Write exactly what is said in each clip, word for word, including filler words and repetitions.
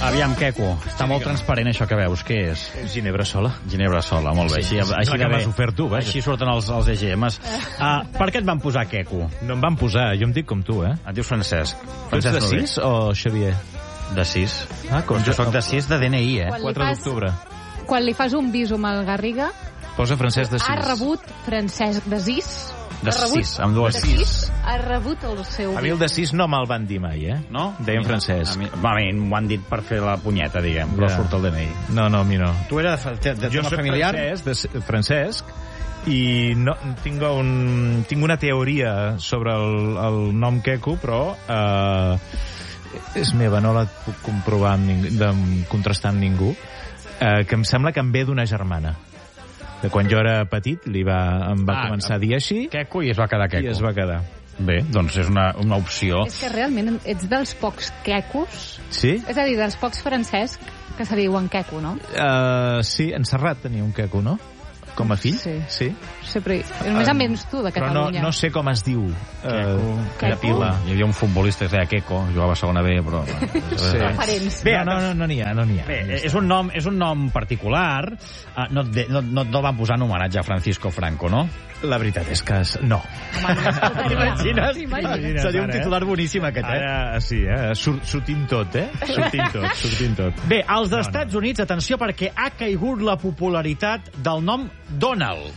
Aviam, Queco, està molt transparent això que veus. Què és? Ginebra sola. Ginebra sola, molt bé. Sí, així, sí, així la que m'has ofert tu, vaja. Així surten els, els E G Ms. Uh, per què et van posar Queco? No em van posar, jo em dic com tu, eh? Et dius Francesc. Tu ets de sis o Xavier? De sis. Ah, com jo soc de sis de D N I, eh? Quan quatre d'octubre. Quan li fas un bisum al Garriga, Posa Francesc de sis. ha rebut Francesc de sis. De sis, amb dues de sis. sis. Ha rebut el seu A mi el de sis no me'l van dir mai, eh? No? Deien Francesc. A mi, a mi m'ho han dit per fer la punyeta, diguem, però Ja. surt el D N I. No, no, a mi no. Tu eres de, de Jo tema soc familiar? Francesc, de, Francesc, i no, tinc, un, tinc una teoria sobre el, el nom Queco, però eh, és meva, no la puc comprovar amb ning, de, contrastar amb ningú, eh, que em sembla que em ve d'una germana. De quan jo era petit li va, em va Ah, començar a dir així Queco i es va quedar Queco. i es va quedar. Bé, doncs és una, una opció. És que realment ets dels pocs quecos, Sí? és a dir, dels pocs Francesc que se diuen queco, no? Uh, sí, en Serrat tenia un Queco, no? Com a fill? Sí. Sí? Sempre, només em vens tu de Però no, Catalunya. no sé com es diu. Queco, Uh, Queco? Pila. Hi havia un futbolista que es deia Queco, jugava a segona B, però... Sí. Referents. Bé, no, no, no n'hi ha, no n'hi ha. Bé, és un nom, és un nom particular. Uh, no, et de, no, no et el van posar en homenatge a Francisco Franco, no? La veritat és que és... no. Home, no T'imagines? T'imagines? Seria un ara, eh? titular boníssim, aquest, eh? Ara, sí, eh? Sur, sortint tot, eh? Sortint tot, sortint tot. Bé, als Estats Units, atenció, perquè ha caigut la popularitat del nom Donald.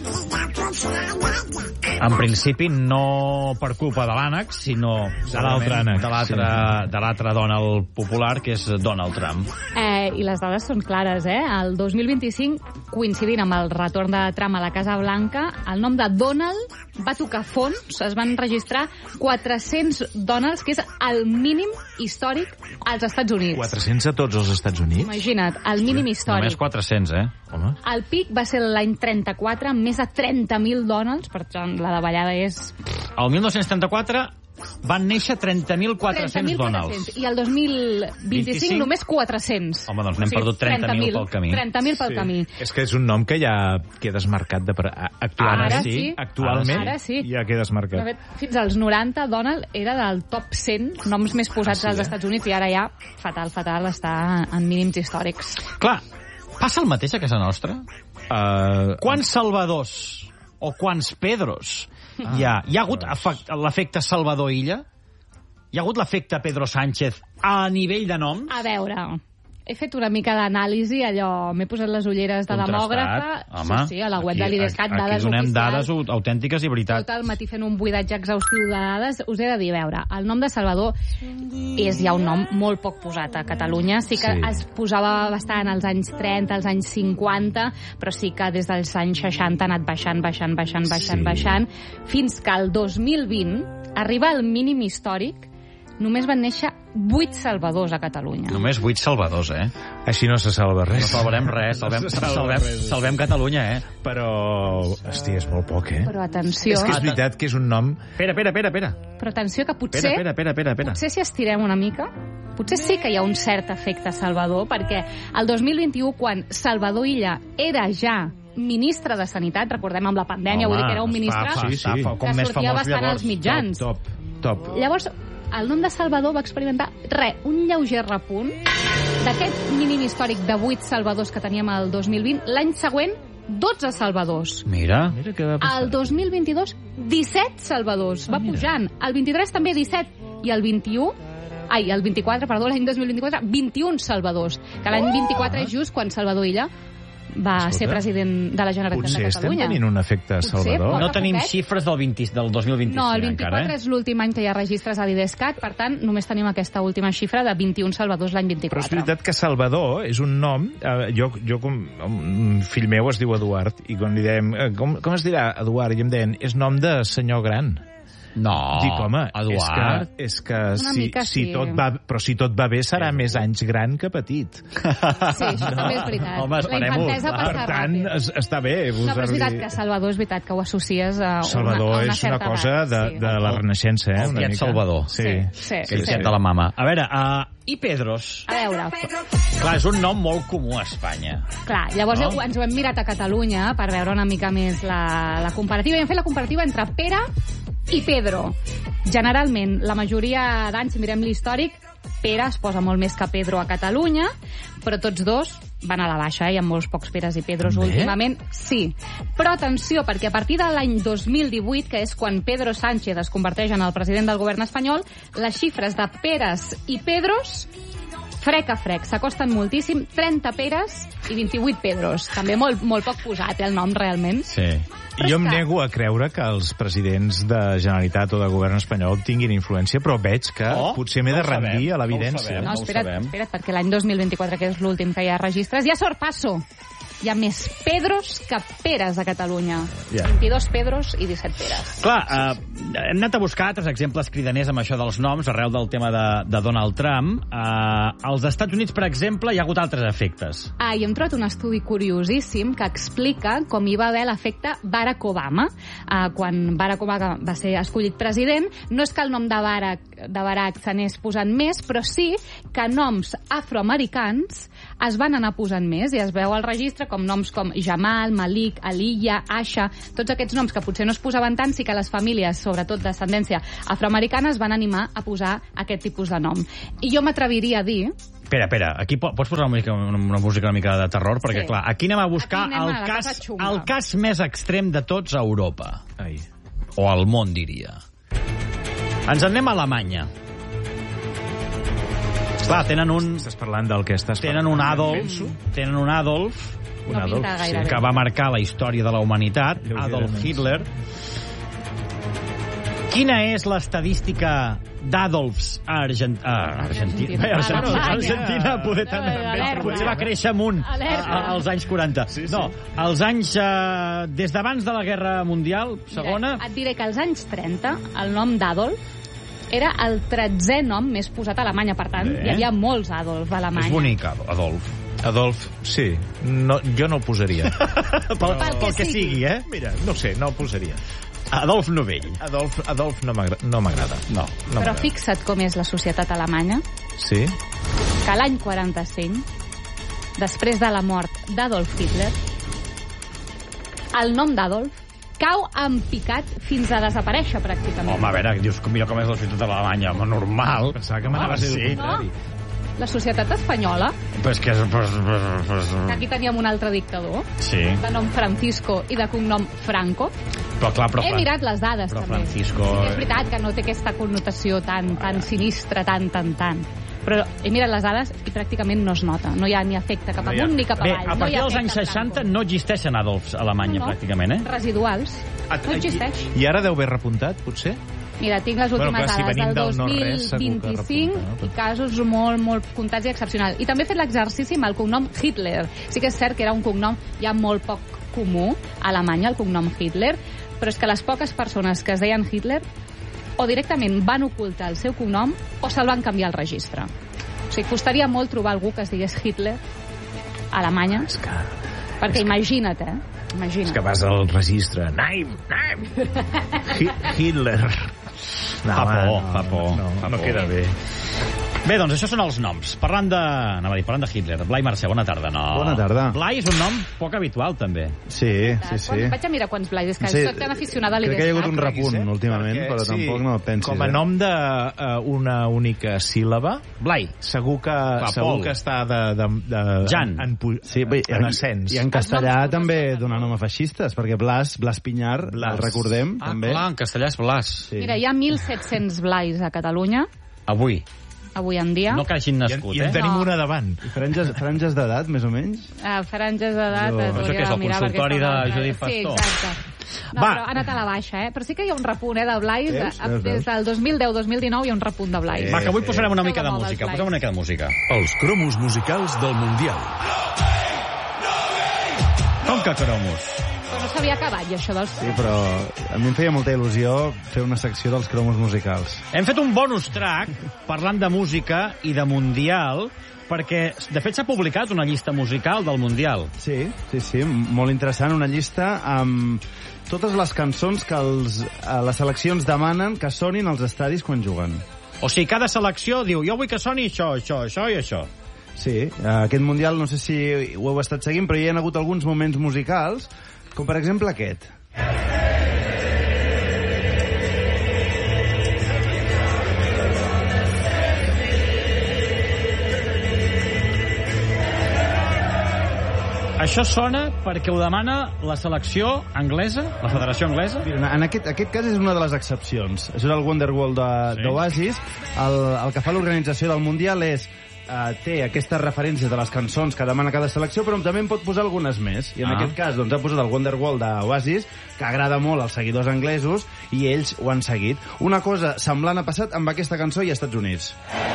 En principi, no per culpa de l'ànex, sinó De l'altre ànex, de l'altre de l'altre Donald popular, que és Donald Trump. Eh, I les dades són clares, eh? El dos mil vint-i-cinc, coincidint amb el retorn de Trump a la Casa Blanca, el nom de Donald va tocar fons, es van registrar quatre-cents Donalds, que és el mínim històric als Estats Units. quatre-cents a tots els Estats Units? Imagina't, el mínim històric. Només quatre-cents, eh? Home. El pic va ser l'any trenta-quatre, amb més de trenta mil Donalds, per tant, la davallada és... El dinou trenta-quatre van néixer trenta mil quatre-cents Donalds. I el dos mil vint-i-cinc vint-i-cinc? només quatre-cents. Home, doncs n'hem perdut trenta mil pel camí. trenta mil pel camí. És que és un nom que ja queda desmarcat de per... actualment. Ara sí. Actualment Ara sí. ja queda De desmarcat. fet, fins als noranta, Donald era del top cent noms més posats Ah, sí, als eh? Estats Units, i ara ja, fatal, fatal, està en mínims històrics. Clar, passa el mateix a casa nostra? Uh, Quants Salvadors o quants Pedros Ah, hi ha? Hi ha hagut efect- l'efecte Salvador Illa? Hi ha hagut l'efecte Pedro Sánchez a nivell de noms? A veure, he fet una mica d'anàlisi, allò, m'he posat les ulleres de demògrafa, Home, sí, sí, a la web aquí- de l'IDESCAT, aquí dades donem oficials. dades au- autèntiques i veritat. Tot el matí fent un buidatge exhaustiu de dades, us he de dir, a veure, el nom de Salvador és ja un nom molt poc posat a Catalunya. Sí que Sí. es posava bastant als anys trenta, als anys cinquanta, però sí que des dels anys seixanta ha anat baixant, baixant, baixant, baixant, Sí. baixant, fins que el dos mil vint arriba al mínim històric, només van néixer vuit salvadors a Catalunya. Només vuit salvadors, eh? així no se salva res. No salvarem res, salvem, No se salva salvem, res. salvem Catalunya, eh? Però, hosti, és molt poc, eh? Però atenció, És que és veritat que és un nom... Espera, espera, espera, espera. però atenció que potser... Espera, espera, espera, espera. Potser si estirem una mica, potser sí que hi ha un cert efecte Salvador, perquè el dos mil vint-i-u, quan Salvador Illa era ja ministre de Sanitat, recordem amb la pandèmia, Home, vull dir que era un ministre fa- Sí, sí. fa- com que més sortia famós bastant llavors. als mitjans. Top, top, top. Llavors, el nom de Salvador va experimentar, res, un lleuger repunt d'aquest mínim històric de vuit salvadors que teníem el dos mil vint. L'any següent, dotze salvadors. Mira. Mira què va passar. El dos mil vint-i-dos, disset salvadors. Va pujant. El vint-i-tres també disset. I el vint-i-u... Ai, el vint-i-quatre, perdó, l'any dos mil vint-i-quatre, vint-i-un salvadors. Que l'any vint-i-quatre és just quan Salvador Illa va Escolta, ser president de la Generalitat Potser de estem Catalunya. tenint un efecte Potser, Salvador. pot- No tenim poquet. xifres del, vint, del dos mil vint-i-cinc No, el encara, vint-i-quatre eh? és l'últim any que hi ha registres a l'IDESCAT, per tant, només tenim aquesta última xifra de vint-i-un salvadors l'any Però és vint-i-quatre. veritat que Salvador és un nom... Eh, jo, jo com, un fill meu es diu Eduard, i quan li dèiem... Eh, com, com es dirà Eduard? I em deien, és nom de senyor gran. No, Dic, home, Eduard. és que, és que Una si, mica si sí. tot va, però si tot va bé serà més anys gran que petit. Sí, això també és veritat. Home, la esperem-ho, infantesa clar. passa Per tant, ràpid. es, està bé. No, però és veritat que Salvador és veritat que ho associes a una, Salvador a una és una certa cosa edat. de, Sí. de la Renaixença, eh? El una tiet mica. Salvador. Sí. Sí, sí, Aquell sí. tiet de la mama. A veure, uh, i Pedros? A veure, Clar, és un nom molt comú a Espanya. clar, llavors No? no? ens ho hem mirat a Catalunya per veure una mica més la, la comparativa, i hem fet la comparativa entre Pere i Pedro. Generalment, la majoria d'anys, si mirem l'històric, Pere es posa molt més que Pedro a Catalunya, però tots dos van a la baixa, eh? Hi ha molts pocs Peres i Pedros Bé. últimament, sí. Però atenció, perquè a partir de l'any dos mil divuit, que és quan Pedro Sánchez es converteix en el president del govern espanyol, les xifres de Peres i Pedros frec a frec, s'acosten moltíssim, trenta Peres i vint-i-vuit Pedros. També molt, molt poc posat, eh, el nom, realment. Sí. Però jo em és que- nego a creure que els presidents de Generalitat o de govern espanyol tinguin influència, però veig que Oh, potser m'he de no ho sabem, rendir a no ho l'evidència. sabem. No, ho espera't, sabem. espera't, perquè l'any dos mil vint-i-quatre, que és l'últim que hi ha registres, hi ha sorpasso. Hi ha més Pedros que Peres a Catalunya. Ja. vint-i-dos Pedros i disset Peres. Clar, eh, hem anat a buscar altres exemples cridaners amb això dels noms, arrel del tema de, de Donald Trump. Eh, als Estats Units, per exemple, hi ha hagut altres efectes. Ah, i hem trobat un estudi curiosíssim que explica com hi va haver l'efecte Barack Obama. Uh, quan Barack Obama va ser escollit president, no és que el nom de Barack, de Barack s'anés posant més, però sí que noms afroamericans es van anar posant més, i es veu al registre com noms com Jamal, Malik, Aliyah, Asha, tots aquests noms que potser no es posaven tant, sí que les famílies, sobretot d'ascendència afroamericana, es van animar a posar aquest tipus de nom. I jo m'atreviria a dir... Espera, espera, aquí po pots posar una, mica, una, una música una mica de terror? Perquè, Sí. clar, aquí anem a buscar Aquí anem el, a la cas, cosa xunga. el cas més extrem de tots a Europa. Ai. O al món, diria. Ens en anem a Alemanya. Clar, tenen un... Estàs parlant del que estàs Tenen parlant. un Adolf, Penso. tenen un Adolf, Un No Adolf, pinta sí. gaire bé. que va marcar la història de la humanitat, Lleugerament. Adolf Hitler. Quina és l'estadística d'Adolfs a, Argent... a Argentina? Argentina. Bé, Argentina, Alemanya. Argentina poder tant... No, alerta. Potser va créixer amunt a, Alerta. a, als anys quaranta. Sí, sí. No, als anys... Eh, des d'abans de la Guerra Mundial, segona... Mira, et diré que als anys trenta el nom d'Adolf era el tretzè nom més posat a Alemanya. Per tant, Bé. hi havia molts Adolf a Alemanya. És bonic, Adolf. Adolf, sí. No, jo no el posaria. Pel, Pel que pel que sigui. sigui, eh? Mira, no sé, no el posaria. Adolf Novell. Adolf, Adolf no m'agra- no m'agrada. No. No Però m'agrada. fixa't com és la societat alemanya, Sí? que l'any quaranta-cinc, després de la mort d'Adolf Hitler, el nom d'Adolf cau en picat fins a desaparèixer, pràcticament. Home, a veure, dius, mira com és la societat d'Alemanya, home, normal. Pensava que m'anaves a dir el sí. contrari. La societat espanyola, Però és que... és- Pues, pues, pues, que aquí teníem un altre dictador, sí, de nom Francisco i de cognom Franco. però clar, però... He mirat les dades, però també. Francisco- Sí que és veritat que no té aquesta connotació tan, tan sinistra, tan, tan, tan. Però he mirat les dades i pràcticament no es nota. No hi ha ni efecte cap No hi ha. amunt ni cap Bé, avall. a no hi partir ha dels anys efecte seixanta Franco. no existeixen Adolfs a Alemanya, No, no. pràcticament, eh? Residuals. No existeix. I ara deu haver repuntat, potser? Mira, tinc les Bueno, últimes clar, si dades venim del del dos no mil res, segur que vint-i-cinc repunta, no? i casos molt, molt comptats i excepcionals. I també he fet l'exercici amb el cognom Hitler. Sí que és cert que era un cognom ja molt poc comú a Alemanya, el cognom Hitler, però és que les poques persones que es deien Hitler o directament van ocultar el seu cognom o se'l van canviar al registre. O sigui, costaria molt trobar algú que es digués Hitler a Alemanya, És que, perquè imagina't, eh? és Imagina't. que vas al registre. Naim, Naim. Hi Hitler. No, Fa por, no, fa por, No, fa no por. queda bé. Bé, doncs això són els noms. Parlant de... Anava a dir, parlant de Hitler. Blai Mercè, bona tarda. No. Bona tarda. Blai és un nom poc habitual, també. Sí, sí, sí. Quan, vaig a mirar quants Blais, és que Sí, soc tan aficionada a crec que hi ha hagut un l'idescat. repunt últimament, Perquè, però tampoc no el pensis. Com a eh? nom d'una uh, única síl·laba, Blai. segur que, Va, segur Pol. que està de, de, de, Jan. En, en, pu- Sí, bé, en ascens. I en castellà Els noms també totes donar nom a feixistes, perquè Blas, Blas Pinyar, Blas. el recordem, Ah, també. clar, en castellà és Blas. Sí. Mira, hi ha mil set-cents Blais a Catalunya, Avui. avui en dia. No que hagin I, en, nascut, I en eh? tenim No. una davant. I franges, franges d'edat, més o menys? A franges d'edat... Jo- es Això hauria què és, de el mirar perquè consultori està de molt- Judit Sí, Pastor? exacte. No, Va. però ha anat a la baixa, eh? Però sí que hi ha un repunt, eh, de Blais. Veus? A- Veus, veus? Des del dos mil deu dos mil dinou hi ha un repunt de Blais. Va, que avui posarem una Esteu mica de de moda, música. els Posem una mica de música. Els cromos musicals del Mundial. Com que cromos? Però no s'havia acabat, i això dels... Sí, però a mi em feia molta il·lusió fer una secció dels cromos musicals. Hem fet un bonus track parlant de música i de Mundial, perquè, de fet, s'ha publicat una llista musical del Mundial. Sí, sí, sí, molt interessant, una llista amb totes les cançons que els, eh, les seleccions demanen que sonin als estadis quan juguen. O sigui, cada selecció diu, jo vull que soni això, això, això i això. Sí, eh, aquest Mundial, no sé si ho heu estat seguint, però hi ha hagut alguns moments musicals, com per exemple aquest. Això sona perquè ho demana la selecció anglesa, la federació anglesa? En aquest, aquest cas és una de les excepcions. Això és el Wonderwall Sí. d'Oasis. El, el que fa l'organització del Mundial és Uh, té aquestes referències de les cançons que demana cada selecció, però també en pot posar algunes més. I en Ah. aquest cas doncs, ha posat el Wonderwall d'Oasis, que agrada molt als seguidors anglesos, i ells ho han seguit. Una cosa semblant ha passat amb aquesta cançó i als Estats Units.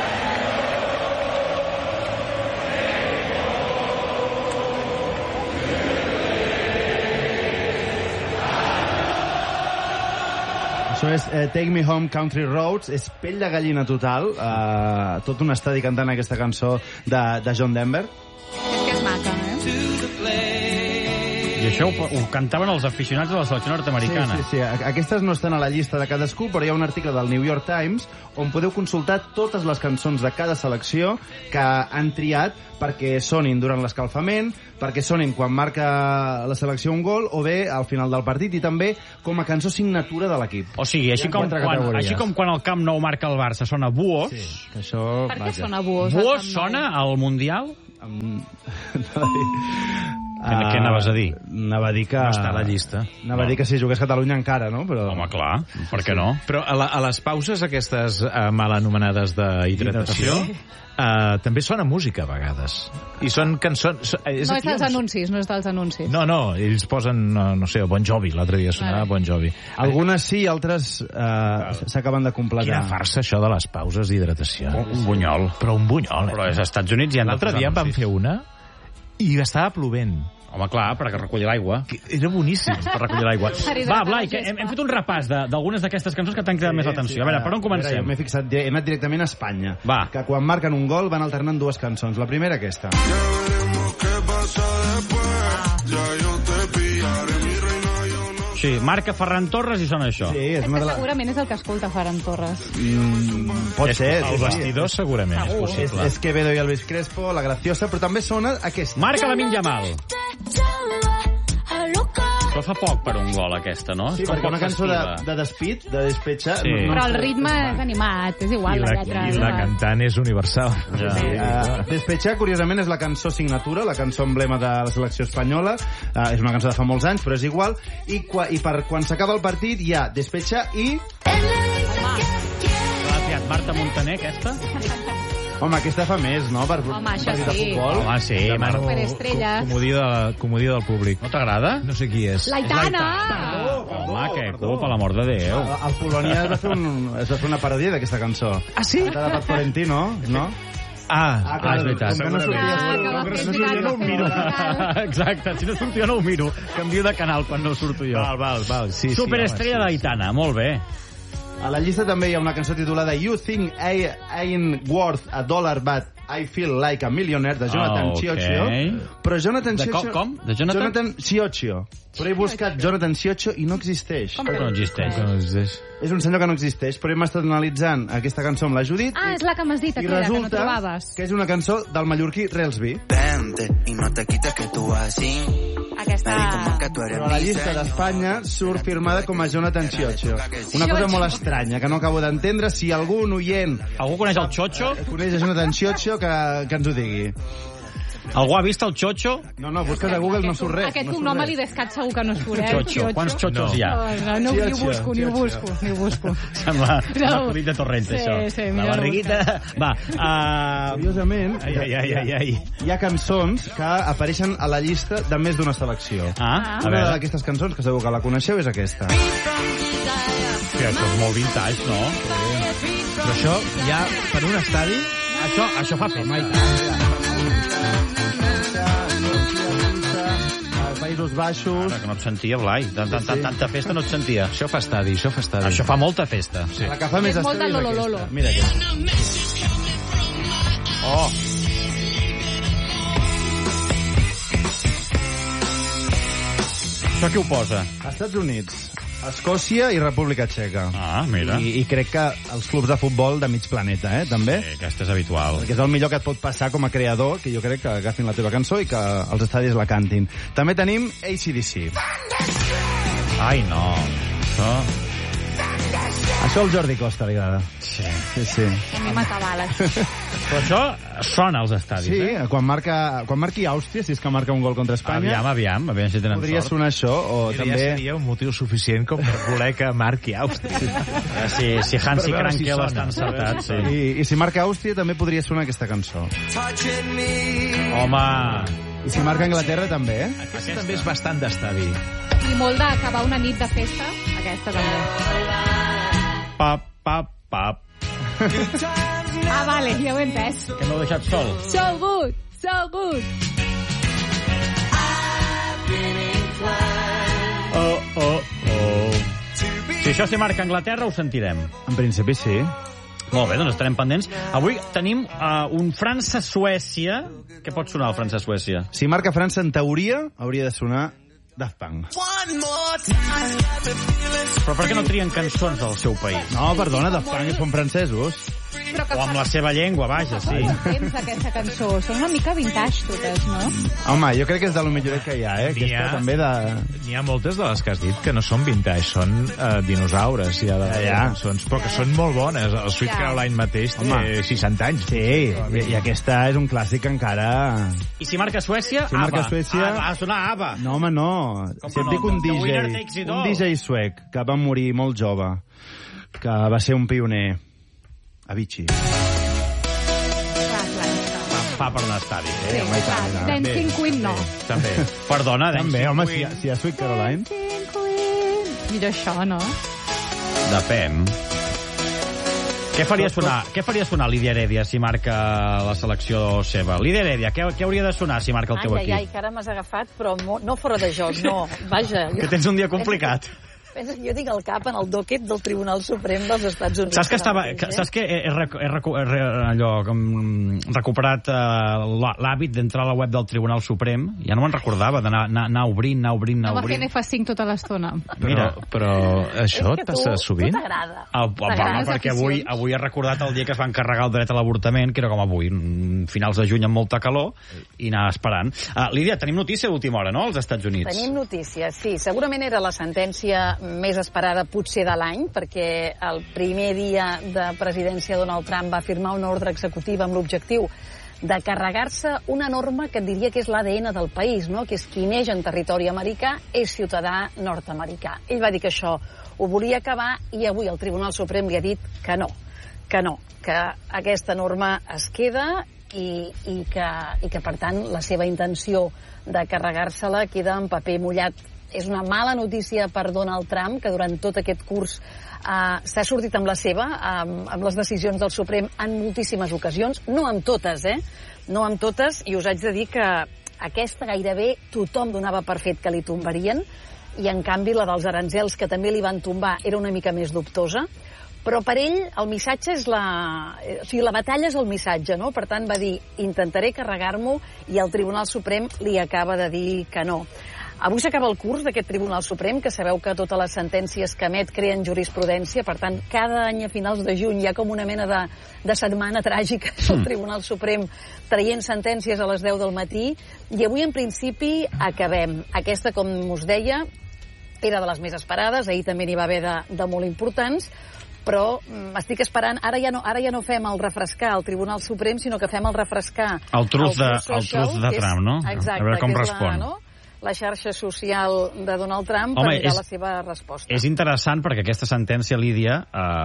Això és eh, Take Me Home Country Roads, és pell de gallina total, eh, tot un estadi cantant aquesta cançó de, de John Denver. És que és maca, eh? I això ho, ho cantaven els aficionats de la selecció nord-americana. Sí, sí, sí. Aquestes no estan a la llista de cadascú, però hi ha un article del New York Times on podeu consultar totes les cançons de cada selecció que han triat perquè sonin durant l'escalfament, perquè sonin quan marca la selecció un gol, o bé al final del partit, i també com a cançó signatura de l'equip. O sigui, així Hi ha com, quatre quan, categories. així com quan el Camp Nou marca el Barça sona Buos, Sí, que això... Per què vaja. sona Buos? al Buos Camp Nou? sona al Mundial? Um, anava a dir... Què- què anaves a dir? Anava a dir que... No està a la llista. Anava a dir que si jugués Catalunya encara, no? Però... Home, clar, per què no? Però a, la, a les pauses aquestes uh, mal anomenades d'hidratació uh, també sona música a vegades. I són cançons... so- És No és aquí dels on- anuncis, no és dels anuncis. No, no, ells posen, no, no sé, Bon Jovi, l'altre dia sonava Vale. Bon Jovi. Algunes sí, altres eh, s'acaben de completar. Quina farsa, això de les pauses d'hidratació. Un bunyol. Però un bunyol, eh? Però és als Estats Units i han de L'altre posar dia en vam anuncis. fer una i estava plovent. Home, clar, perquè recollir l'aigua. Que Era boníssim. Per recollir l'aigua. Per hidratar Va, la Blai, que gespa. hem, hem fet un repàs de- d'algunes d'aquestes cançons que t'han cridat més l'atenció. A veure, per on Jo comencem? m'he fixat, he anat directament a Espanya. Va. Que quan marquen un gol van alternant dues cançons. La primera, aquesta. Sí, marca Ferran Torres i sona això. Sí, és És una que de les... segurament és el que escolta Ferran Torres. Mm, pot És ser. El sí, sí. vestidor segurament és És, possible. és Quevedo i Elvis Crespo, La Graciosa, però també sona aquesta. Marca la Minjamal. Però fa poc per un gol, aquesta, no? Sí, És com perquè poc una cançó de, festiva. de despit, de despecha... Sí. Però el ritme és animat, és igual, I la la, lletra. i és la igual. cantant és universal. Ja. Uh, Despecha, curiosament, és la cançó signatura, la cançó emblema de la selecció espanyola. Uh, és una cançó de fa molts anys, però és igual. I, qua, i per quan s'acaba el partit hi ha Despecha i... L'ha fiat Marta Montaner, aquesta? Home, aquesta fa més, no? Per, Home, això partit de sí. futbol. Home, sí, Demano Marta. Superestrella. co- comodí, de, comodí del públic. No t'agrada? No sé qui és. L'Aitana! Home, que cul, per l'amor de Déu. El, el Polònia es va, fer un, es va fer una paròdia d'aquesta cançó. Ah, sí? Cantada per Florentino, no? Ah, Ah, és veritat. Com que no sortia, Ah, que va com que fer no ficar sortia, no ho miro. Exacte, si no surto jo no ho miro. Canvio de canal quan no surto jo. Val, val, val. Sí, Superestrella sí, d'Aitana, molt bé. A la llista també hi ha una cançó titulada You Think I Ain't Worth a Dollar But I Feel Like a Millionaire, de Jonathan Ah, ok. Cioccio. Però Jonathan De Cioccio... com, com? De Jonathan? Jonathan Cioccio. Però he buscat Jonathan Cioccio i no existeix. Com Que no existeix. Que no existeix. És un senyor que no existeix, però hem estat analitzant aquesta cançó amb la Judit Ah, és la que m'has dit, i aquella, que no resulta trobaves. que és una cançó del mallorquí Relsby. Vente y no te quites que tú así. Aquesta... Me di como que tú eres Però a la mi llista señor. d'Espanya surt firmada com a Jonathan Cioccio. Una cosa molt estranya, que no acabo d'entendre. Si algun oient Algú coneix el Xocho? coneix a Jonathan Cioccio, que, que ens ho digui. Algú ha vist el Xocho? No, no, busques a Google, no surt res. Aquest no surt cognom a res. l'Idescat segur que no surt, eh? Xocho. Quants Xochos No. hi ha? No, no, ni ho Cioccio, busco, ni ho Cioccio. busco, ni ho busco. Sembla No. un acudit de Torrente, Sí, això. sí, la millor no barriguita... Va, uh, Curiosament, Ai, ai, ai, ai, ai. hi ha cançons que apareixen a la llista de més d'una selecció. ah, a Una veure... d'aquestes cançons, que segur que la coneixeu, és aquesta. Que això és molt vintage, no? Però això ja per un estadi... Això, això fa festa. Als Països Baixos... Ara, que no et sentia, Blai. Tant, tant, tant, tanta festa no et sentia. Això fa estadi, això fa estadi. Això fa molta festa. Sí. La que fa més És molt de estadi és Lolo Lolo. aquesta. Mira aquesta. Oh! Això qui ho posa? Als Estats Units, Escòcia i República Txeca. Ah, mira. I, I crec que els clubs de futbol de mig planeta, eh, també. Sí, aquesta és habitual. Perquè és el millor que et pot passar com a creador, que jo crec que agafin la teva cançó i que els estadis la cantin. També tenim A C D C. Ai, no. Això... Això al Jordi Costa li agrada. Sí. Sí, sí. A mi m'acabala. Però això sona als estadis, Sí, eh? quan, marca, quan marqui Àustria, si és que marca un gol contra Espanya, Aviam, aviam, aviam si tenen podria sort. sonar això, o Ja també... seria un motiu suficient com per voler que marqui Àustria. Eh, Si, si Hansi Per veure si Krankel sona. està encertat, sí. I, I si marca Àustria també podria sonar aquesta cançó. Home, I si marca Anglaterra també, eh? Aquesta també és bastant d'estadi. I molt d'acabar una nit de festa, aquesta també. pap, pap, pap. Ah, vale, ja ho he entès. Que m'heu deixat sol. So good, so good. Oh, oh, oh. Si això s'hi marca Anglaterra, ho sentirem. En principi sí. Molt bé, doncs estarem pendents. Avui tenim uh, un França-Suècia. Què pot sonar el França-Suècia? Si marca França, en teoria, hauria de sonar Daft Punk. Però per què no trien cançons del seu país? No, perdona, Daft Punk són francesos. Però que O amb la seva llengua, vaja, sí. fa temps aquesta cançó. Són una mica vintage totes, no? Home, jo crec que és de lo milloret que hi ha, eh? N'hi Aquesta ha- també de... N'hi ha moltes de les que has dit que no són vintage, són uh, dinosaures, ja, de Ja, ja. cançons, però que són molt bones. El Sweet Ja. Caroline mateix té Home. seixanta anys. Sí, i, i aquesta és un clàssic encara... I si marca Suècia, Si marca ABBA. Suècia- Ah, va sonar ABBA. No, home, no. Com Si que et no? dic un The winner D takes it J, un all. D J suec que va morir molt jove, que va ser un pioner, Avicii. Clar, clar, clar. Fa per un estadi. Eh? Sí, home, i tant, clar. i tant. Dancing Queen no. També. Perdona, També, Dancing home, si, Queen. si hi ha Sweet Caroline... Dancing Queen. Millor això, no? Depèn. Què faria sonar, què faria sonar Lídia Heredia si marca la selecció seva? Lídia Heredia, què, què hauria de sonar si marca el teu Ai, ai, ai, equip? que ara m'has agafat, però mo- no fora de joc, no. Vaja. Que tens un dia complicat. Pensa que jo tinc el cap en el docket del Tribunal Suprem dels Estats Units. Saps que estava, ara que, mateix, eh? saps que he, he, recu- he, recu- he, re- allò, com, recuperat uh, l'hàbit d'entrar a la web del Tribunal Suprem? Ja no me'n recordava d'anar anar, anar obrint, anar obrint, anar No va fer obrint. F cinc tota l'estona. Mira. Però, però això És et que passa tu, sovint? Tu t'agrada. Ah, home, T'agraden les perquè avui, aficions? avui he recordat el dia que es van carregar el dret a l'avortament, que era com avui, mm, finals de juny amb molta calor, i anar esperant. Uh, Lídia, tenim notícia d'última hora, no?, als Estats Units. Tenim notícies, sí. Segurament era la sentència més esperada potser de l'any, perquè el primer dia de presidència Donald Trump va firmar una ordre executiva amb l'objectiu de carregar-se una norma que et diria que és l'A D N del país, no? Que és qui neix en territori americà és ciutadà nord-americà. Ell va dir que això ho volia acabar i avui el Tribunal Suprem li ha dit que no, que no, que aquesta norma es queda i, i, que, i que, per tant, la seva intenció de carregar-se-la queda en paper mullat. És una mala notícia per Donald Trump, que durant tot aquest curs uh, s'ha sortit amb la seva, um, amb les decisions del Suprem en moltíssimes ocasions, no amb totes, eh? No amb totes, i us haig de dir que aquesta gairebé tothom donava per fet que li tombarien, i en canvi la dels aranzels, que també li van tombar, era una mica més dubtosa, però per ell el missatge és la... O sigui, la batalla és el missatge, no? Per tant, va dir, intentaré carregar-m'ho, i el Tribunal Suprem li acaba de dir que no. Avui s'acaba el curs d'aquest Tribunal Suprem, que sabeu que totes les sentències que emet creen jurisprudència, per tant, cada any a finals de juny hi ha com una mena de, de setmana tràgica al Tribunal Suprem traient sentències a les deu del matí, i avui, en principi, acabem. Aquesta, com us deia, era de les més esperades, ahir també n'hi va haver de, de molt importants, però m'estic esperant, ara ja, no, ara ja no fem el refrescar al Tribunal Suprem, sinó que fem el refrescar El trus de- Truth el Social, trus de que és- Trump, no? Exacte, A veure com que és respon. La, no? la xarxa social de Donald Trump. Home, per mirar és- la seva resposta. És interessant perquè aquesta sentència, Lídia,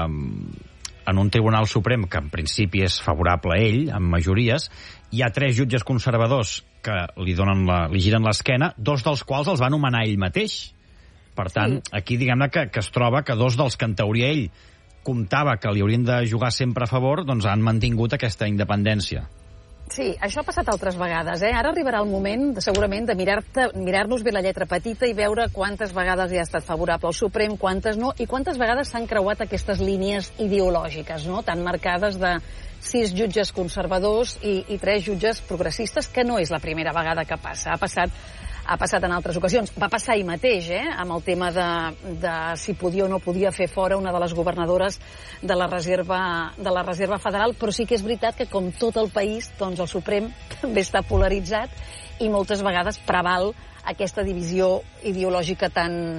eh, en un Tribunal Suprem que en principi és favorable a ell, amb majories, hi ha tres jutges conservadors que li, donen la, li giren l'esquena, dos dels quals els va nomenar ell mateix. Per tant, Sí. aquí diguem-ne que, que es troba que dos dels que en teoria ell comptava que li haurien de jugar sempre a favor, doncs han mantingut aquesta independència. Sí, això ha passat altres vegades, eh? Ara arribarà el moment, de, segurament, de mirar-te- mirar-nos bé la lletra petita i veure quantes vegades hi ha estat favorable al Suprem, quantes no, i quantes vegades s'han creuat aquestes línies ideològiques, no?, tan marcades de sis jutges conservadors i, i tres jutges progressistes, que no és la primera vegada que passa. Ha passat ha passat en altres ocasions. Va passar ahir mateix, eh?, amb el tema de, de si podia o no podia fer fora una de les governadores de la Reserva, de la Reserva Federal, però sí que és veritat que, com tot el país, doncs el Suprem també està polaritzat i moltes vegades preval aquesta divisió ideològica tan,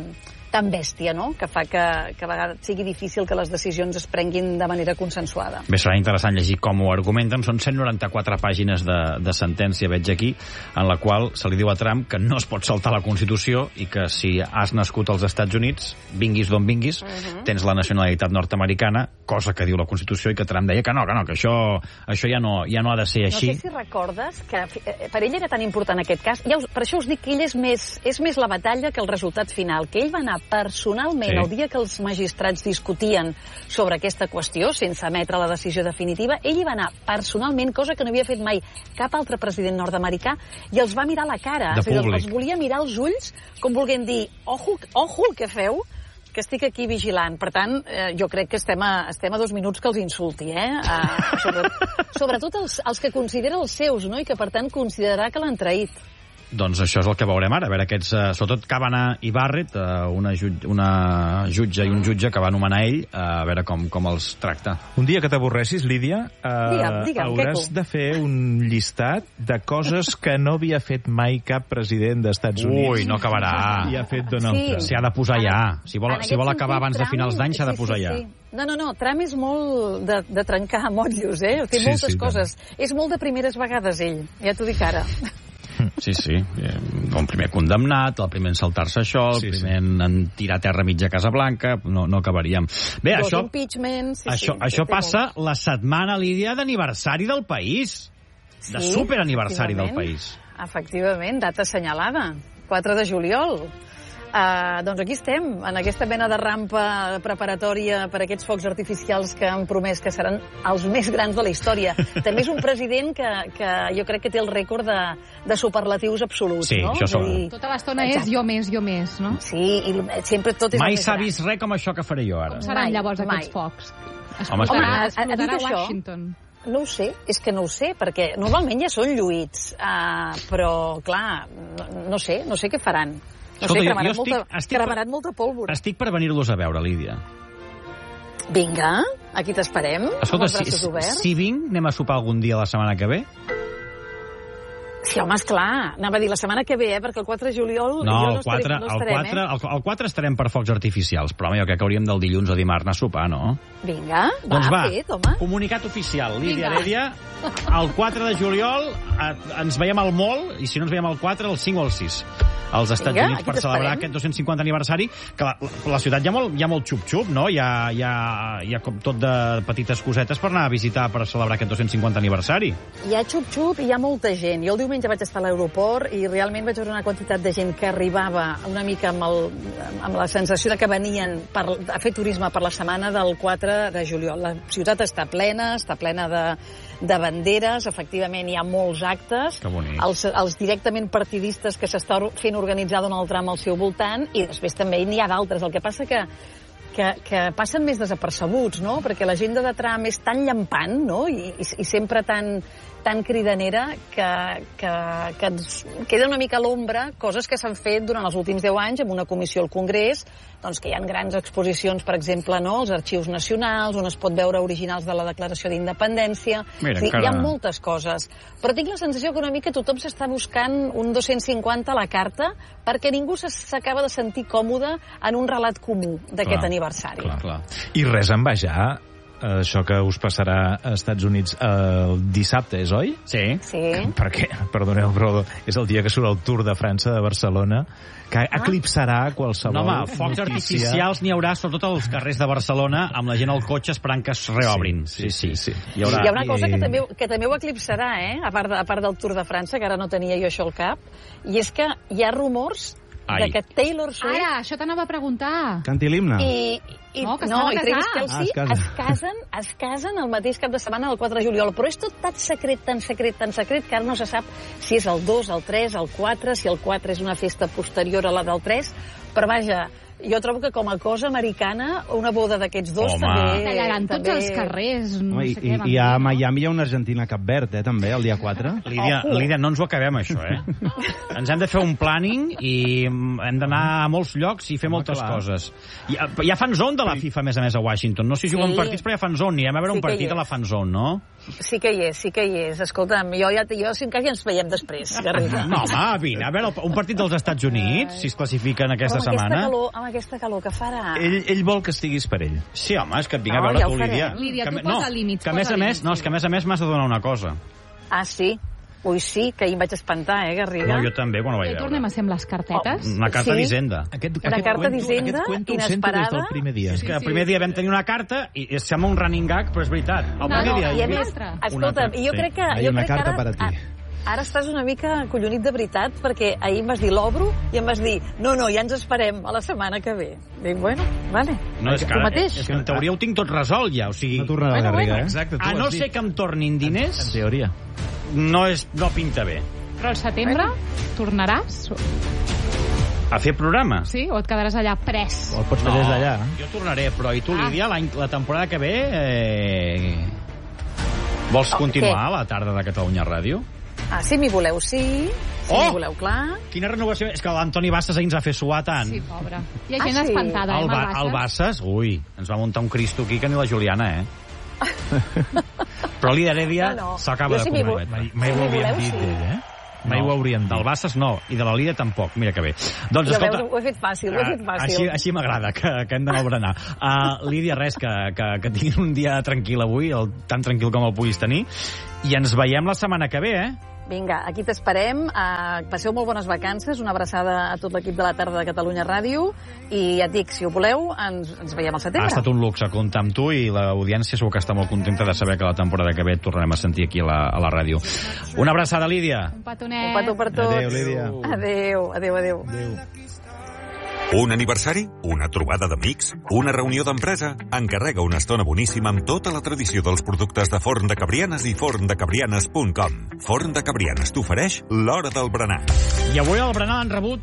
tan bèstia, no?, que fa que, que a vegades sigui difícil que les decisions es prenguin de manera consensuada. Bé, serà interessant llegir com ho argumenten. Són cent noranta-quatre pàgines de, de sentència, veig aquí, en la qual se li diu a Trump que no es pot saltar la Constitució i que si has nascut als Estats Units, vinguis d'on vinguis, uh-huh. tens la nacionalitat nord-americana, cosa que diu la Constitució, i que Trump deia que no, que no, que això, això ja, no, ja no ha de ser així. No sé si recordes que per ell era tan important aquest cas. Ja us, per això us dic que ell és més, és més la batalla que el resultat final, que ell va anar personalment sí. el dia que els magistrats discutien sobre aquesta qüestió, sense emetre la decisió definitiva, ell hi va anar personalment, cosa que no havia fet mai cap altre president nord-americà, i els va mirar la cara. De públic. Els volia mirar als ulls, com volguent dir, ojo, ojo el que feu, que estic aquí vigilant. Per tant, eh, jo crec que estem a, estem a dos minuts que els insulti, eh? Uh, sobre, sobretot els, els que considera els seus, no?, i que, per tant, considerarà que l'han traït. Doncs això és el que veurem ara. A veure, aquests, uh, sobretot Kavanaugh i Barrett, uh, una, ju una jutge i un jutge que va anomenar ell, uh, a veure com, com els tracta. Un dia que t'avorressis, Lídia, uh, digue'm, digue'm, hauràs Queco. de fer un llistat de coses que no havia fet mai cap president d'Estats Units. Ui, no acabarà. I ha fet Donald Sí. Trump. S'hi ha de posar ja. Si vol, si vol acabar abans de Trump, finals d'any, s'ha de sí, posar sí, ja. sí. No, no, no, Trump és molt de, de trencar motllos, eh? Té Sí, moltes sí, coses. És molt de primeres vegades, ell. Ja t'ho dic ara. Sí, sí. El primer condemnat, el primer en saltar-se això, el Sí, sí. primer en, en tirar a terra mitja Casa Blanca, no, no acabaríem. Bé, Dos això, impeachments... Sí, això, sí, això té passa molt. la setmana, Lídia, d'aniversari del país. De Sí, superaniversari del efectivament. país. Efectivament, data assenyalada. quatre de juliol. Uh, doncs aquí estem, en aquesta mena de rampa preparatòria per a aquests focs artificials que han promès que seran els més grans de la història. També és un president que, que jo crec que té el rècord de, de superlatius absoluts, Sí, no? això És a dir, Tota l'estona és Exacte. jo més, jo més, no? Sí, i sempre tot és Mai el més s'ha gran. vist res com això que faré jo ara. Com seran Mai, llavors mai. aquests focs? Home, Explotarà, ha- ha dit explotarà això? Washington. No ho sé, és que no ho sé, perquè normalment ja són lluïts, uh, però, clar, no, no sé, no sé què faran. No Escolta, sé, jo- cremaran, jo estic- molta, estic- cremaran molta pólvora. Estic per venir-los a veure, Lídia. Vinga, aquí t'esperem, amb Escolta, els si, braços oberts. si vinc, anem a sopar algun dia la setmana que ve? Sí, home, esclar, anava a dir la setmana que ve, eh, perquè el quatre de juliol... No, jo el no quatre, estaré, no el, estarem, quatre, eh? el, el quatre estarem per focs artificials, però home, jo crec que hauríem del dilluns o dimarts anar a sopar, no? Vinga, va, Doncs va, fet, home. comunicat oficial. Lídia Vinga. Heredia, el quatre de juliol eh, ens veiem al mall, i si no ens veiem el quatre, el cinc o el sis als Estats Vinga, Units aquí per t'esperem. celebrar aquest dos-cents cinquanta aniversari, que la, la, la ciutat hi ha molt, hi ha molt xup-xup, no? Hi ha, hi, ha, hi ha com tot de petites cosetes per anar a visitar per celebrar aquest dos-cents cinquanta aniversari. Hi ha xup-xup i hi ha molta gent. Jo el diumenge vaig estar a l'aeroport i realment vaig veure una quantitat de gent que arribava una mica amb, el, amb la sensació de que venien per, a fer turisme per la setmana del quatre de juliol. La ciutat està plena, està plena de, de banderes, efectivament hi ha molts actes. Que bonic. Els, els directament partidistes que s'està fent organitzar Donald Trump al seu voltant, i després també n'hi ha d'altres. El que passa que Que, que passen més desapercebuts, no? Perquè l'agenda de Trump és tan llampant, no? I, i, i sempre tan, tan cridanera que, que, que ens queda una mica a l'ombra coses que s'han fet durant els últims deu anys amb una comissió al Congrés, doncs que hi ha grans exposicions, per exemple, no? Els arxius nacionals, on es pot veure originals de la Declaració d'Independència. Mira, Sí, encara- hi ha moltes coses. Però tinc la sensació que una mica tothom s'està buscant un dos-cents cinquanta a la carta perquè ningú se- s'acaba de sentir còmode en un relat comú d'aquest Clar, aniversari. Clar, clar. I res en va ja, eh, això que us passarà a Estats Units el dissabte, és, oi? Sí. Sí. Perquè, perdoneu, però és el dia que surt el Tour de França de Barcelona, que eclipsarà qualsevol No, home, focs notícia. artificials n'hi haurà sobretot als carrers de Barcelona amb la gent al cotxe esperant que es reobrin. Sí, sí, sí. Hi haurà... Hi ha una cosa que I- també, que també ho eclipsarà, eh? a, part de, a part del Tour de França, que ara no tenia jo això al cap, i és que hi ha rumors Ai. de que Taylor Swift Ara, això t'anava a preguntar. Canti l'himne. i, i, No, que no, s'ha de i Travis casar. Kelce Ah, es casa. es, casen, es casen el mateix cap de setmana del quatre de juliol, però és tot tan secret, tan secret, tan secret, que ara no se sap si és el dos, el tres, el quatre, si el quatre és una festa posterior a la del tres, però vaja, jo trobo que com a cosa americana, una boda d'aquests dos Home. també... Tallaran tots també... els carrers. No No, i, sé i, què van I a dir, no? Miami hi ha una Argentina-Cap Verd, eh, també, el dia quatre. Lídia, Ojo. Lídia, no ens ho acabem, això, eh? Ens hem de fer un planning i hem d'anar a molts llocs i fer Home, moltes clar. coses. Hi ha, hi ha fan zone de la FIFA, a més a més, a Washington. No sé si juguen Sí. partits, però hi ha fan zone. Anirem a veure Sí un que hi partit a la és. fan zone, no? Sí que hi és, sí que hi és. Escolta'm, jo, ja, jo si en cas ja ens veiem després, Garriga. No, home, vine, a veure un partit dels Estats Units, si es classifiquen aquesta Però amb setmana. Aquesta calor, amb amb aquesta calor que farà. Ell, ell vol que estiguis per ell. Sí, home, és que et vinc a No, veure ja tu, ho farem. Lídia. Lídia, Que tu me- posa no, límits, Que a més posa a més, límits, no, és que a més a més m'has de donar una cosa. Ah, sí? Ui, sí, que ahir em vaig espantar, eh, Garriga? No, jo també, quan ho vaig I tornem veure. a ser amb les cartetes. Una carta Sí. d'Hisenda. Aquest, Una aquest carta cuento, d'Hisenda aquest cuento ho sento des del inesperada. primer dia. És que el primer dia vam tenir una carta i es sembla un running gag, però és veritat. El No, primer no, dia I a hi havia- més, altra. escolta, altra, jo sí. crec que... Hay jo una crec que carta ara, para ti. a- Ara estàs una mica collonit de veritat, perquè ahir em vas dir l'obro i em vas dir, no, no, ja ens esperem a la setmana que ve. Dic, bueno, vale. No, és que, Tu ara, mateix. és que en teoria ho tinc tot resolt ja, o sigui... No tornarà Bueno, la Garriga, bueno. eh? Exacte, tu A has no dit. ser que em tornin diners, En teoria. no, és, no pinta bé. Però al setembre tornaràs? A fer programa? Sí? O et quedaràs allà pres? O el pots fer des d'allà. Jo tornaré, però i tu, Ah. Lídia, l'any- la temporada que ve... Eh... Vols Oh, continuar què? a la tarda de Catalunya Ràdio? Ah, si m'hi voleu, sí. Si Oh! m'hi voleu, clar. Quina renovació... És que l'Antoni Bassas ahir ens va fer suar tant. Sí, pobre. Hi ha Ah, gent sí? espantada, eh, el, amb ba el el Bassas. Bassas, ui, ens va muntar un Cristo aquí que ni la Juliana, eh? Però l'Ida Heredia No, no. s'acaba Jo de si m'hi vol- comprometre. Mai, mai Si ho m'hi haurien voleu, dit sí. d'ell, eh? Mai ho haurien dit. Del Bassas no, i de la Lídia tampoc. Mira que bé. Doncs, Ja escolta... veus, ho he fet fàcil, ho he fet ah, fàcil. Així, així m'agrada, que, que hem d'anar al berenar. Uh, Lídia, res, que, que, que tinguin un dia tranquil avui, el, tan tranquil com el puguis tenir, i ens veiem la setmana que ve, eh? Vinga, aquí t'esperem. Uh, passeu molt bones vacances. Una abraçada a tot l'equip de la tarda de Catalunya Ràdio. I ja et dic, si ho voleu, ens, ens veiem al Ha setembre. estat un luxe comptar amb tu i l'audiència segur que està molt contenta de saber que la temporada que ve et tornarem a sentir aquí a la, a la ràdio. Una abraçada, Lídia. Un petonet. Un petó per tots. Adéu, Lídia. Adéu, adéu, adéu. Un aniversari? Una trobada d'amics? Una reunió d'empresa? Encarrega una estona boníssima amb tota la tradició dels productes de Forn de Cabrianes i forn de cabrianes punt com. Forn de Cabrianes t'ofereix l'hora del berenar. I avui al berenar han rebut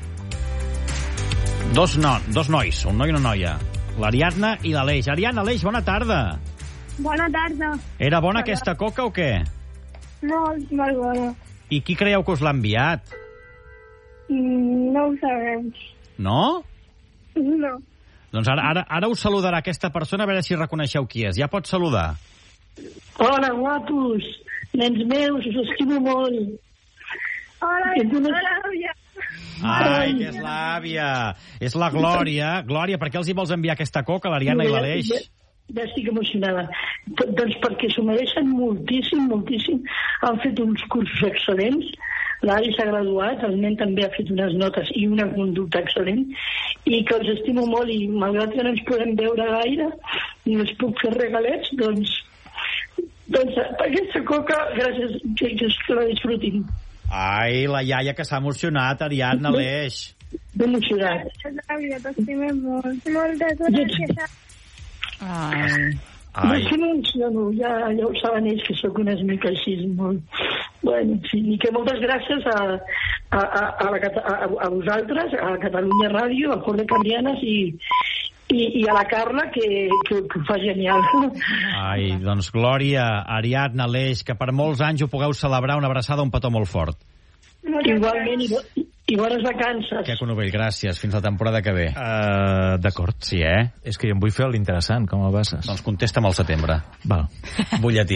dos, no, dos nois, un noi i una noia. L'Ariadna i l'Aleix. Ariadna, Aleix, bona tarda. Bona tarda. Era bona aquesta coca o què? Molt, molt bona. I qui creieu que us l'ha enviat? Mm, no ho sabem. No? No. Doncs ara, ara, ara us saludarà aquesta persona, a veure si reconeixeu qui és. Ja pots saludar. Hola, guapos. Nens meus, us estimo molt. Hola, hola, àvia. Ai, que és l'àvia. És la Glòria. Glòria, per què els hi vols enviar aquesta coca, l'Ariadna i l'Aleix? Ja, ja estic emocionada. D- doncs perquè s'ho mereixen moltíssim, moltíssim. Han fet uns cursos excel·lents. L'Ari s'ha graduat, el nen també ha fet unes notes i una conducta excel·lent, i que els estimo molt, i malgrat que no ens podem veure gaire, ni els puc fer regalets, doncs, doncs per aquesta coca, gràcies, que, que la disfrutin. Ai, la iaia que s'ha emocionat, Ariadna, Aleix. Ben emocionat. Àvia, t'estimem molt. Moltes gràcies. Ai. No, Ai. que no emociono, ja, ja ho saben ells que sóc una mica així, molt... Bueno, sí, i que moltes gràcies a, a, a, a, la, Cata- a, a vosaltres, a Catalunya Ràdio, al Cor de Cabrianes i, i, i a la Carla, que, que, que ho fa genial. Ai, doncs Glòria, Ariadna, Aleix, que per molts anys ho pugueu celebrar, una abraçada, un petó molt fort. Igualment, i, bo- i bones vacances. Que Conovell, gràcies. Fins la temporada que ve. Uh, D'acord. Sí, eh? És que jo em vull fer l'interessant, com el Bassas. Doncs contesta'm al setembre. Val. Butlletí.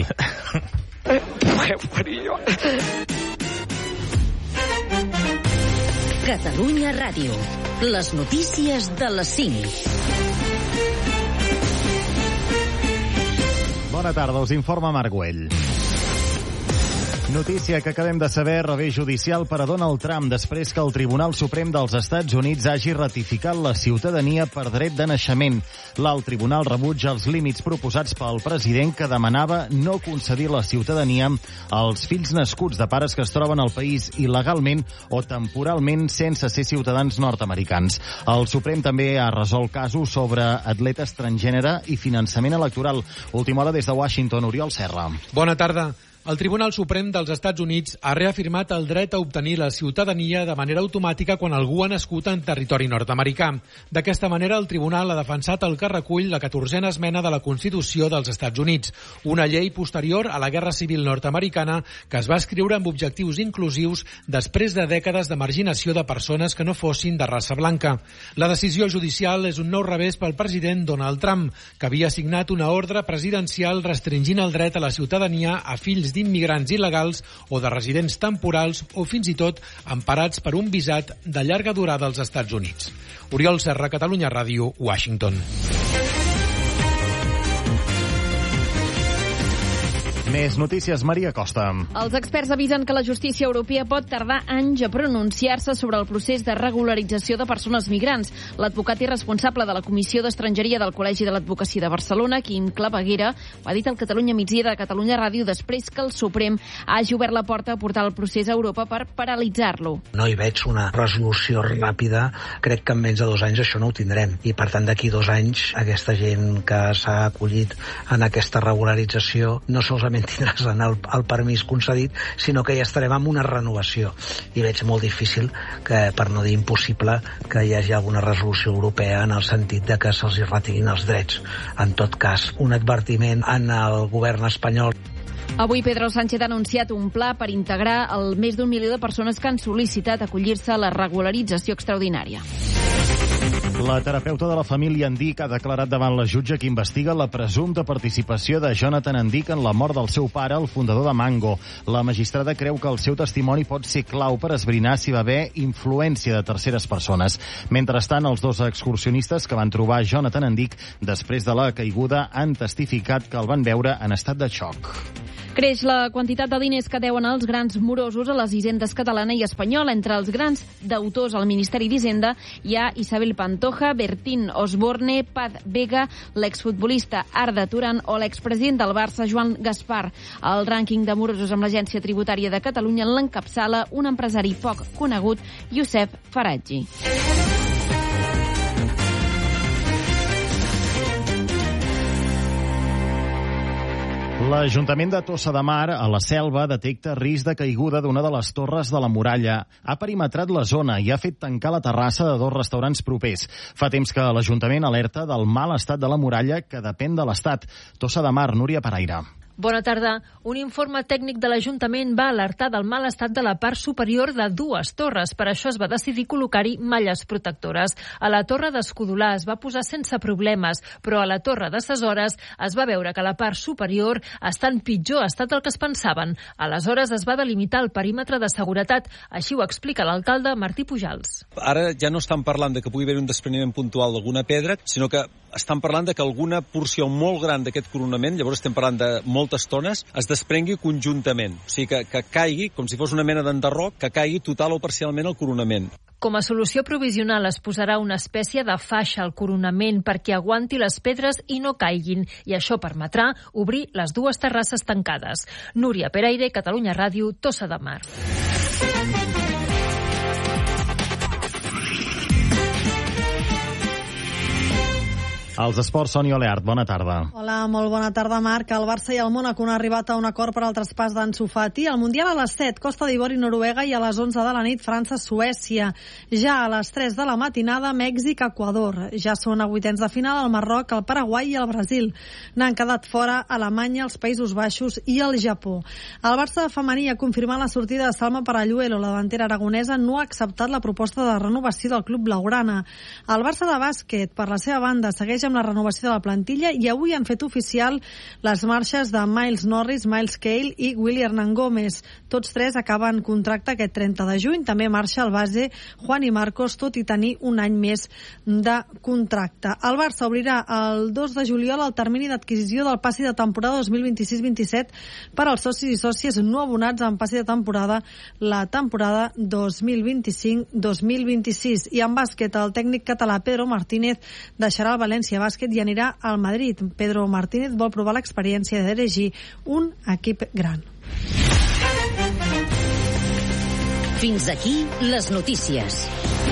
Catalunya Ràdio. Les notícies de les cinc. Bona tarda, us informa Marc Güell. Notícia que acabem de saber, revés judicial per a Donald Trump després que el Tribunal Suprem dels Estats Units hagi ratificat la ciutadania per dret de naixement. L'alt tribunal rebutja els límits proposats pel president que demanava no concedir la ciutadania als fills nascuts de pares que es troben al país il·legalment o temporalment sense ser ciutadans nord-americans. El Suprem també ha resolt casos sobre atletes transgènere i finançament electoral. Última hora des de Washington, Oriol Serra. Bona tarda. El Tribunal Suprem dels Estats Units ha reafirmat el dret a obtenir la ciutadania de manera automàtica quan algú ha nascut en territori nord-americà. D'aquesta manera, el Tribunal ha defensat el que recull la catorzena esmena de la Constitució dels Estats Units, una llei posterior a la Guerra Civil nord-americana que es va escriure amb objectius inclusius després de dècades de marginació de persones que no fossin de raça blanca. La decisió judicial és un nou revés pel president Donald Trump, que havia signat una ordre presidencial restringint el dret a la ciutadania a fills d'immigrants il·legals o de residents temporals o fins i tot emparats per un visat de llarga durada als Estats Units. Oriol Serra, Catalunya Ràdio, Washington. Més notícies, Maria Costa. Els experts avisen que la justícia europea pot tardar anys a pronunciar-se sobre el procés de regularització de persones migrants. L'advocat i responsable de la Comissió d'Estrangeria del Col·legi de l'Advocacia de Barcelona, Quim Claveguera, ho ha dit al Catalunya Migdia de Catalunya Ràdio després que el Suprem hagi obert la porta a portar el procés a Europa per paralitzar-lo. No hi veig una resolució ràpida. Crec que en menys de dos anys això no ho tindrem. I, per tant, d'aquí dos anys, aquesta gent que s'ha acollit en aquesta regularització no solament tindràs el, el permís concedit, sinó que ja estarem amb una renovació. I veig molt difícil, que, per no dir impossible, que hi hagi alguna resolució europea en el sentit de que se'ls retiguin els drets. En tot cas, un advertiment en el govern espanyol. Avui Pedro Sánchez ha anunciat un pla per integrar el més d'un milió de persones que han sol·licitat acollir-se a la regularització extraordinària. La terapeuta de la família Andic ha declarat davant la jutge que investiga la presumpta participació de Jonathan Andic en la mort del seu pare, el fundador de Mango. La magistrada creu que el seu testimoni pot ser clau per esbrinar si va haver influència de terceres persones. Mentrestant, els dos excursionistes que van trobar Jonathan Andic després de la caiguda han testificat que el van veure en estat de xoc. Creix la quantitat de diners que deuen els grans morosos a les hisendes catalana i espanyola. Entre els grans deutors al Ministeri d'Hisenda hi ha Isabel Pantoja, Bertín Osborne, Paz Vega, l'exfutbolista Arda Turan o l'expresident del Barça, Joan Gaspar. El rànquing de morosos amb l'Agència Tributària de Catalunya l'encapçala un empresari poc conegut, Youssef Faraji. L'Ajuntament de Tossa de Mar, a la Selva, detecta risc de caiguda d'una de les torres de la muralla. Ha perimetrat la zona i ha fet tancar la terrassa de dos restaurants propers. Fa temps que l'Ajuntament alerta del mal estat de la muralla que depèn de l'Estat. Tossa de Mar, Núria Paraire. Bona tarda. Un informe tècnic de l'Ajuntament va alertar del mal estat de la part superior de dues torres. Per això es va decidir col·locar-hi malles protectores. A la torre d'Escudolà es va posar sense problemes, però a la torre de Sesores es va veure que la part superior està en pitjor estat del que es pensaven. Aleshores es va delimitar el perímetre de seguretat. Així ho explica l'alcalde Martí Pujals. Ara ja no estan parlant de que pugui haver un despreniment puntual d'alguna pedra, sinó que estan parlant de que alguna porció molt gran d'aquest coronament, llavors estem parlant de moltes tones, es desprengui conjuntament. O sigui, que, que caigui, com si fos una mena d'enderroc, que caigui total o parcialment el coronament. Com a solució provisional es posarà una espècie de faixa al coronament perquè aguanti les pedres i no caiguin, i això permetrà obrir les dues terrasses tancades. Núria Peraire, Catalunya Ràdio, Tossa de Mar. Els esports, Sònia Oleart, bona tarda. Hola, molt bona tarda, Marc. El Barça i el Mónaco han arribat a un acord per al traspàs d'Ansu Fati. El Mundial a les set, Costa d'Ivori, Noruega, i a les onze de la nit, França, Suècia. Ja a les tres de la matinada, Mèxic, Equador. Ja són a vuitens de final el Marroc, el Paraguai i el Brasil. N'han quedat fora Alemanya, els Països Baixos i el Japó. El Barça femení ha confirmat la sortida de Salma Paralluelo. La davantera aragonesa no ha acceptat la proposta de renovació del club blaugrana. El Barça de bàsquet, per la seva banda, segueix amb la renovació de la plantilla i avui han fet oficial les marxes de Miles Norris, Miles Cale i Willy Hernán Gómez. Tots tres acaben contracte aquest trenta de juny. També marxa el base Juan i Marcos, tot i tenir un any més de contracte. El Barça obrirà el dos de juliol el termini d'adquisició del passi de temporada dos mil vint-i-sis vint-i-set per als socis i sòcies no abonats en passi de temporada la temporada dos mil vint-i-cinc dos mil vint-i-sis. I en bàsquet, el tècnic català Pedro Martínez deixarà el València Bàsquet i anirà al Madrid. Pedro Martínez vol provar l'experiència de dirigir un equip gran. Fins aquí les notícies.